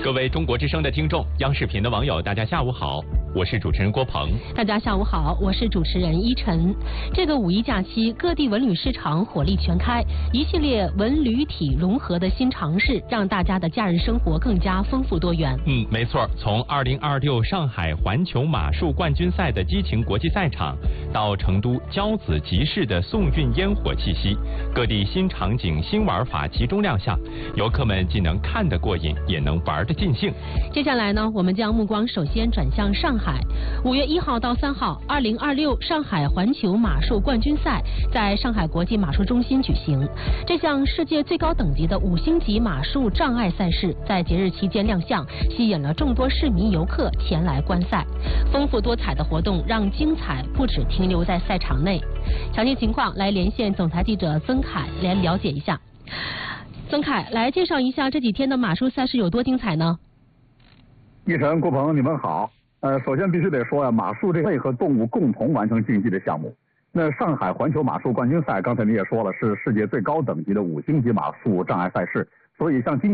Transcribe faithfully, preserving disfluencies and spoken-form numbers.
各位中国之声的听众，央视频的网友，大家下午好，我是主持人郭鹏。 大家下午好，我是主持人依晨。这个五一假期，各地文旅市场火力全开，一系列文旅体融合的新尝试，让大家的假日生活更加丰富多元。 嗯，没错，从二零二六上海环球马术冠军赛的激情国际赛场，到成都骄子集市的送运烟火气息，各地新场景、新玩法集中亮相，游客们既能看得过瘾，也能玩得尽兴。 接下来呢，我们将目光首先转向上海。五月一号到三号，二零二六上海环球马术冠军赛在上海国际马术中心举行。这项世界最高等级的五星级马术障碍赛事在节日期间亮相，吸引了众多市民游客前来观赛。丰富多彩的活动让精彩不只停留在赛场内。详细情况来连线总台记者曾凯来了解一下。曾凯，来介绍一下这几天的马术赛事有多精彩呢？ 一晨、郭鹏，你们好。呃，首先必须得说呀、啊，马术这配合动物共同完成竞技的项目。那上海环球马术冠军赛，刚才你也说了，是世界最高等级的五星级马术障碍赛事，所以像今